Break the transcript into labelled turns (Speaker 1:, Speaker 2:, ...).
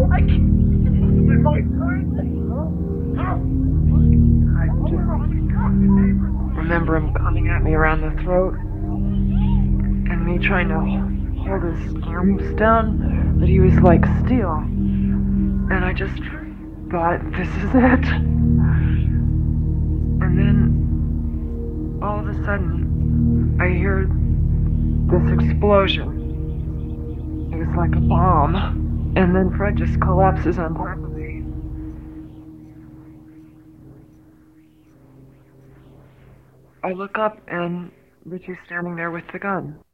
Speaker 1: I can't.
Speaker 2: I just remember him coming at me around the throat and me trying to hold his arms down, but he was like steel. And I just thought, this is it. And then all of a sudden, I hear this explosion. It was like a bomb. And then Fred just collapses on top of me. I look up and Richie's standing there with the gun.